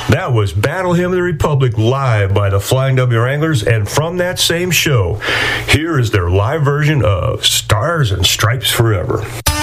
That was Battle Hymn of the Republic live by the Flying W Wranglers, and from that same show, here is their live version of Stars and Stripes Forever.